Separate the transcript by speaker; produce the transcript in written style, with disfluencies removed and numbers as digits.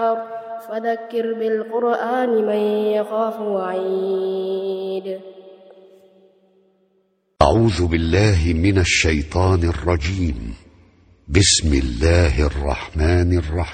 Speaker 1: فذكر بالقرآن من يخاف وعيد.
Speaker 2: أعوذ بالله من الشيطان الرجيم. بسم الله الرحمن الرحيم.